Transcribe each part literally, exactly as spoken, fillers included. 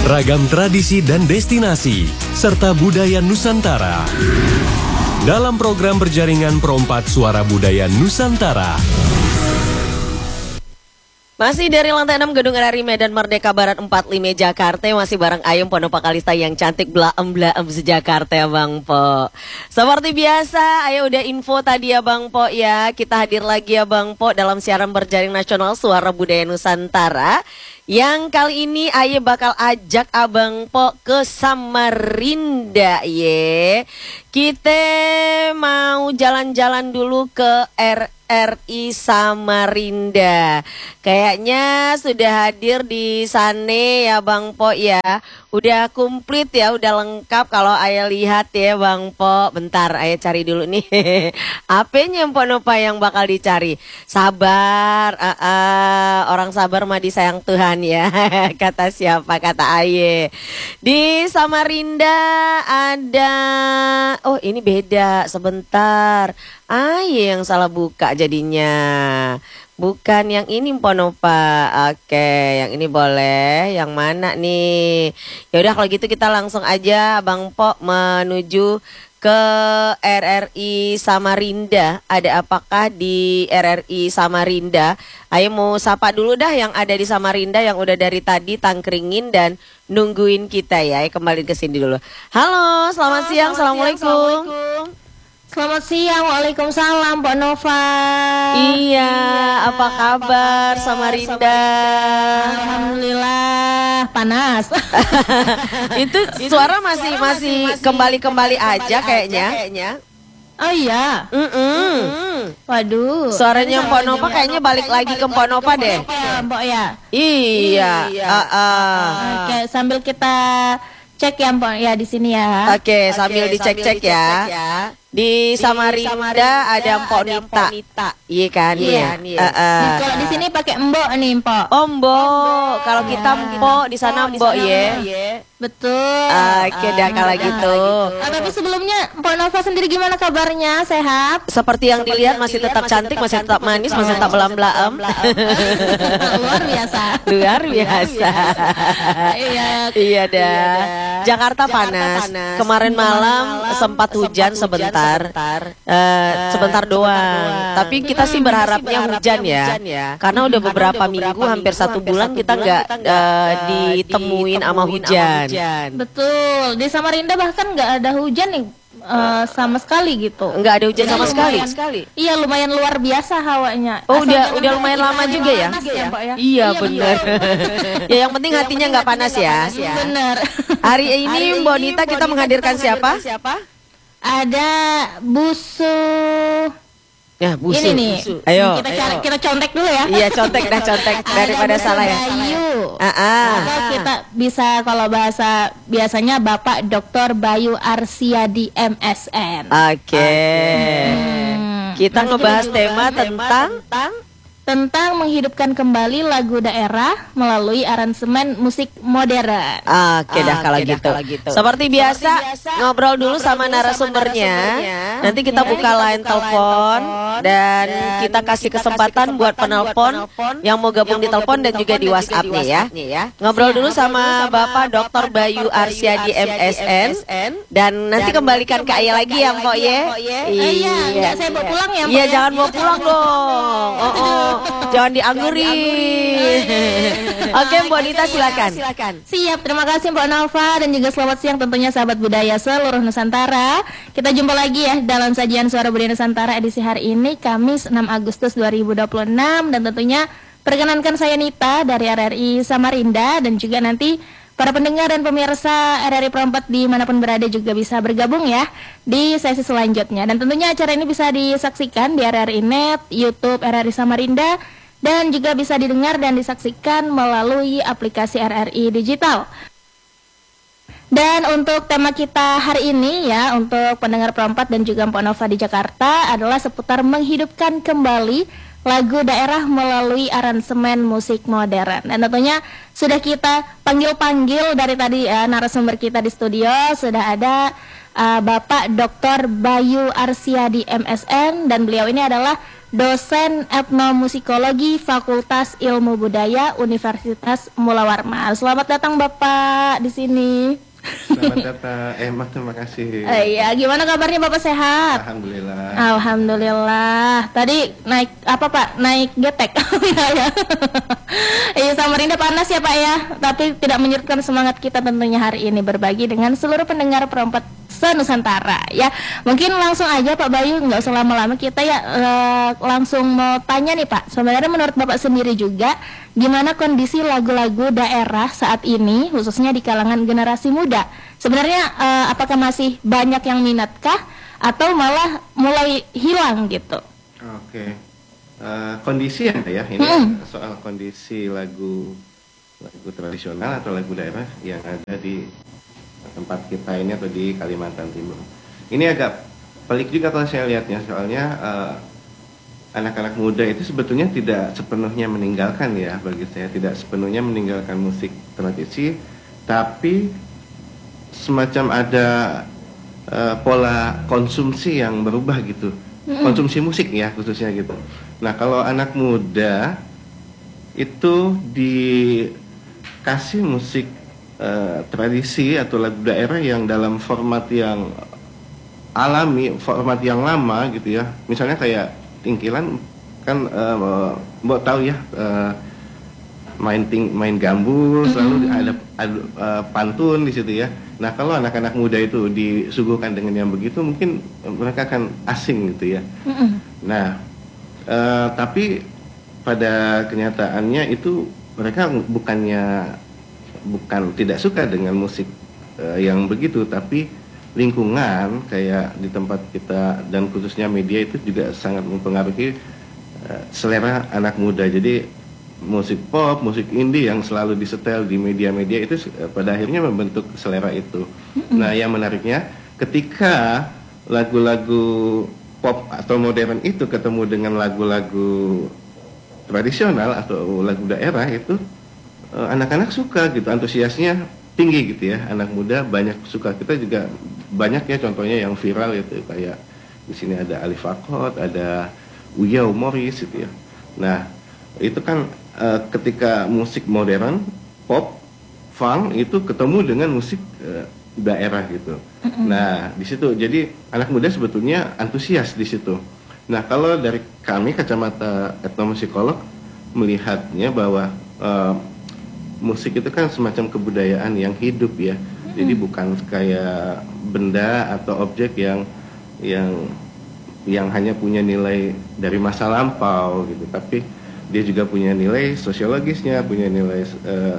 Ragam tradisi dan destinasi, serta budaya Nusantara. Dalam program berjaringan Perompat Suara Budaya Nusantara. Masih dari lantai enam Gedung R R I Medan Merdeka Barat empat puluh lima Jakarta, masih bareng Ayum Pondopa Kalista yang cantik blaem-blaem se-Jakarta ya Bang Po. Seperti biasa, ayo udah info tadi ya Bang Po ya. Kita hadir lagi ya Bang Po dalam siaran berjaring nasional Suara Budaya Nusantara. Yang kali ini Aye bakal ajak Abang Po ke Samarinda ye. Kita mau jalan-jalan dulu ke R R I Samarinda. Kayaknya sudah hadir di sana ya Bang Po ya. Udah komplit ya, udah lengkap kalau Ayah lihat ya Bang Po. Bentar Ayah cari dulu nih. Apanya Pondopa yang bakal dicari? Sabar, uh, uh, orang sabar mah disayang Tuhan ya. Kata siapa? Kata Ayah. Di Samarinda ada, oh ini beda, sebentar. Ayah yang salah buka jadinya. Bukan yang ini Pondopa. Oke, yang ini boleh. Yang mana nih? Ya udah kalau gitu kita langsung aja Bang Po menuju ke R R I Samarinda. Ada apakah di R R I Samarinda? Ayo mau sapa dulu dah yang ada di Samarinda yang udah dari tadi tangkringin dan nungguin kita ya. Ayo kembali ke sini dulu. Halo, selamat Halo, siang. selamat Assalamualaikum. siang, Assalamualaikum. Selamat siang, waalaikumsalam Mbak Nova. Iya, iya, apa kabar apa Samarinda? Alhamdulillah panas. Itu suara masih masih kembali-kembali aja kayaknya. Oh iya. Mm -mm. Waduh. Suaranya Mbak Nova kayaknya balik lagi ke Mbak Nova deh. Mbak ya. Iya. Uh, uh. Oke, sambil kita cek ya Mbak ya di sini ya. Oke, sambil dicek-cek ya. Di Samarinda ada Mpok Nita. Iya kan? Iya. Uh, uh. Kalau di sini pakai Mbok nih, Mpok. Oh, Mbok. Kalau kita Mpok, di sana Mbok ya. Betul. Oke, dah kalau gitu. Ah, tapi sebelumnya Mpok Nova sendiri gimana kabarnya? Sehat? Seperti yang dilihat masih tetap cantik, masih tetap manis, masih tetap belam-belam. Luar biasa. Luar biasa. Iya. Iya dah. Jakarta panas. Kemarin malam sempat hujan sebentar. Uh, sebentar doang. Tapi kita sih berharapnya hujan ya. Karena udah beberapa minggu, hampir satu bulan kita nggak uh, ditemuin sama hujan. Betul. Di Samarinda bahkan nggak ada hujan nih. Uh, sama sekali gitu. Nggak ada hujan sama sekali. Iya, lumayan luar biasa hawanya. Oh, udah udah lumayan lama juga ya? Ya, Mbak, ya? Iya, benar. Ya yang penting hatinya nggak panas ya. Benar. Hari ini Mbak Nita kita menghadirkan siapa? Ada Busu. Ya, Busu. Ini nih. Busu. Ayo. Kita cari, kita contek dulu ya. Iya, contek dah contek daripada salah ya. Bayu. Ah, ah. Atau kita bisa kalau bahasa biasanya Bapak Doktor Bayu Arsiadi M S N. Oke. Okay. Hmm. Kita ngebahas tema tentang tentang menghidupkan kembali lagu daerah melalui aransemen musik modern. Oke dah kalau gitu. gitu. Seperti biasa, biasa ngobrol dulu sama narasumbernya. Nanti kita buka line telepon dan kita kasih kesempatan buat penelpon yang mau gabung di telepon dan juga di WhatsApp nih ya. Ngobrol dulu sama Bapak Doktor Bayu Arsiadi M S N dan nanti kembalikan ke Ayah lagi ya Mpok ye. Iya, enggak saya bawa pulang ya Mpok. Iya, jangan bawa pulang dong. Oh, oh. Jangan dianggurin. Oke, Mbak Nita silakan. Siap, terima kasih Mbak Nova dan juga selamat siang tentunya sahabat budaya seluruh Nusantara. Kita jumpa lagi ya dalam sajian Suara Budaya Nusantara edisi hari ini Kamis enam Agustus dua ribu dua puluh enam dan tentunya perkenankan saya Nita dari R R I Samarinda dan juga nanti para pendengar dan pemirsa R R I Perompat dimanapun berada juga bisa bergabung ya di sesi selanjutnya. Dan tentunya acara ini bisa disaksikan di R R I Net, YouTube R R I Samarinda, dan juga bisa didengar dan disaksikan melalui aplikasi R R I Digital. Dan untuk tema kita hari ini ya, untuk pendengar Perompat dan juga Mpok Nova di Jakarta adalah seputar menghidupkan kembali lagu daerah melalui aransemen musik modern. Dan tentunya sudah kita panggil-panggil dari tadi ya, narasumber kita di studio sudah ada uh, Bapak Doktor Bayu Arsiadi M S N dan beliau ini adalah dosen etnomusikologi Fakultas Ilmu Budaya Universitas Mula Warman. Selamat datang Bapak di sini. Selamat datang, eh Mas, terima kasih. Eh, iya, gimana kabarnya Bapak, sehat? Alhamdulillah. Alhamdulillah. Tadi naik apa Pak? Naik getek. Iya ya. Iya, Samarinda panas ya Pak ya. Tapi tidak menyurutkan semangat kita tentunya hari ini berbagi dengan seluruh pendengar Perempat se-Nusantara ya. Mungkin langsung aja Pak Bayu, nggak usah lama-lama, kita ya uh, langsung mau tanya nih Pak. Sebenarnya menurut Bapak sendiri juga, gimana kondisi lagu-lagu daerah saat ini khususnya di kalangan generasi muda? Sebenarnya uh, apakah masih banyak yang minatkah atau malah mulai hilang gitu? Oke. Uh, kondisi ya, ya. Ini Hmm. soal kondisi lagu lagu tradisional atau lagu daerah yang ada di tempat kita ini atau di Kalimantan Timur. Ini agak pelik juga kalau saya lihatnya, soalnya uh, anak-anak muda itu sebetulnya tidak sepenuhnya meninggalkan ya, bagi saya tidak sepenuhnya meninggalkan musik tradisi, tapi semacam ada uh, pola konsumsi yang berubah gitu, konsumsi musik ya khususnya gitu. Nah kalau anak muda itu dikasih musik Uh, tradisi atau lagu daerah yang dalam format yang alami, format yang lama gitu ya. Misalnya kayak Tingkilan kan, uh, Mbok tahu ya, uh, main ting main gambus, mm-hmm. lalu ada, ada uh, pantun di situ ya. Nah kalau anak-anak muda itu disuguhkan dengan yang begitu, mungkin mereka akan asing gitu ya. Mm-hmm. Nah uh, tapi pada kenyataannya itu mereka bukannya bukan tidak suka dengan musik uh, yang begitu, tapi lingkungan kayak di tempat kita dan khususnya media itu juga sangat mempengaruhi uh, selera anak muda. Jadi musik pop, musik indie yang selalu disetel di media-media itu uh, pada akhirnya membentuk selera itu. Mm-hmm. Nah yang menariknya ketika lagu-lagu pop atau modern itu ketemu dengan lagu-lagu tradisional atau lagu daerah itu, anak-anak suka gitu, antusiasnya tinggi gitu ya. Anak muda banyak suka. Kita juga banyak ya contohnya yang viral itu, kayak di sini ada Alif Akot, ada Uya Morris gitu ya. Nah itu kan uh, ketika musik modern, pop, funk itu ketemu dengan musik uh, daerah gitu. Mm-hmm. Nah di situ jadi anak muda sebetulnya antusias di situ. Nah kalau dari kami kacamata etnomusikolog melihatnya bahwa uh, musik itu kan semacam kebudayaan yang hidup ya. Mm-hmm. Jadi bukan kayak benda atau objek yang yang yang hanya punya nilai dari masa lampau gitu, tapi dia juga punya nilai sosiologisnya, punya nilai uh,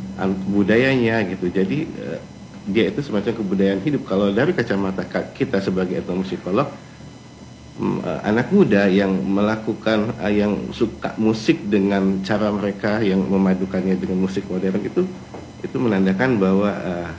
budayanya gitu. Jadi uh, dia itu semacam kebudayaan hidup. Kalau dari kacamata kita sebagai etnomusikolog, uh, anak muda yang melakukan uh, yang suka musik dengan cara mereka yang memadukannya dengan musik modern itu itu menandakan bahwa uh,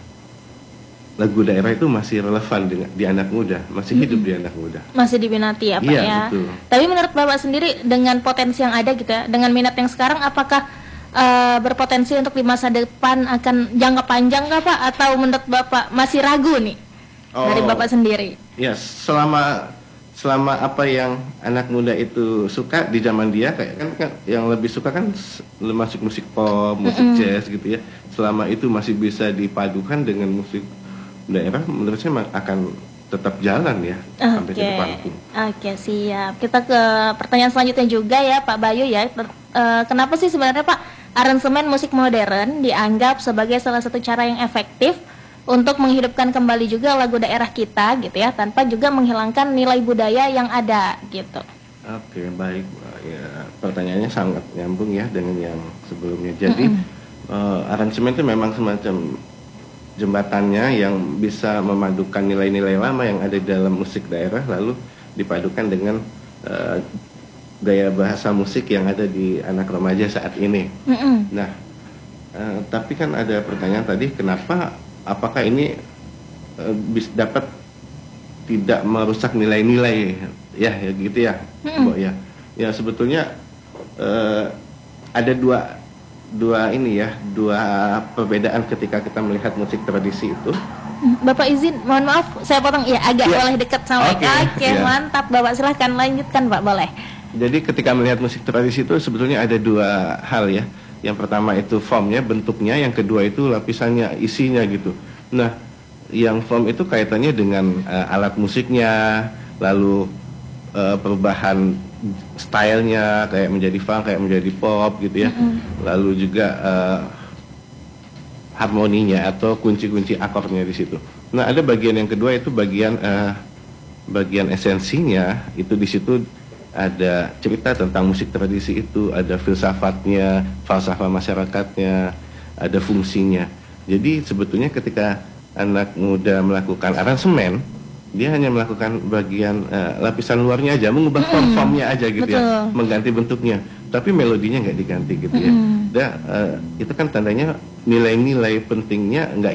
lagu daerah itu masih relevan dengan di anak muda, masih hidup hmm. di anak muda. Masih diminati ya Pak iya, ya. Betul. Tapi menurut Bapak sendiri dengan potensi yang ada gitu ya, dengan minat yang sekarang, apakah uh, berpotensi untuk di masa depan akan jangka panjang nggak Pak? Atau menurut Bapak masih ragu nih oh, dari Bapak sendiri? Ya, selama selama apa yang anak muda itu suka di zaman dia, kayak kan, kan yang lebih suka kan masuk musik pop, musik mm-hmm. jazz gitu ya. Selama itu masih bisa dipadukan dengan musik daerah, menurut saya akan tetap jalan ya okay. sampai ke depan. Oke, okay, siap. Kita ke pertanyaan selanjutnya juga ya Pak Bayu ya. E, kenapa sih sebenarnya Pak aransemen musik modern dianggap sebagai salah satu cara yang efektif untuk menghidupkan kembali juga lagu daerah kita gitu ya, tanpa juga menghilangkan nilai budaya yang ada gitu? Oke, okay, baik. Ya, pertanyaannya sangat nyambung ya dengan yang sebelumnya. Jadi mm-hmm. uh, aransemen itu memang semacam jembatannya yang bisa memadukan nilai-nilai lama yang ada di dalam musik daerah lalu dipadukan dengan uh, gaya bahasa musik yang ada di anak remaja saat ini. Mm-hmm. Nah, uh, tapi kan ada pertanyaan tadi, kenapa? Apakah ini uh, bisa dapat tidak merusak nilai-nilai? Ya, ya gitu ya, mm-hmm. Bo, ya. Ya sebetulnya uh, ada dua. dua ini ya, dua perbedaan ketika kita melihat musik tradisi itu. Bapak izin, mohon maaf, saya potong ya, agak ya. Boleh dekat sama. Oke, okay, okay, ya. Mantap, Bapak silahkan lanjutkan Pak, boleh. Jadi ketika melihat musik tradisi itu sebetulnya ada dua hal ya. Yang pertama itu formnya, bentuknya, yang kedua itu lapisannya, isinya gitu. Nah, yang form itu kaitannya dengan uh, alat musiknya, lalu uh, perubahan stylenya kayak menjadi funk, kayak menjadi pop gitu ya. Mm-hmm. Lalu juga uh, harmoninya atau kunci-kunci akornya di situ. Nah, ada bagian yang kedua itu bagian uh, bagian esensinya, itu di situ ada cerita tentang musik tradisi itu, ada filsafatnya, falsafah masyarakatnya, ada fungsinya. Jadi sebetulnya ketika anak muda melakukan aransemen, dia hanya melakukan bagian uh, lapisan luarnya aja, mengubah hmm, form-formnya aja gitu betul. Ya, mengganti bentuknya, tapi melodinya nggak diganti gitu ya. Hmm. Dan uh, itu kan tandanya nilai-nilai pentingnya nggak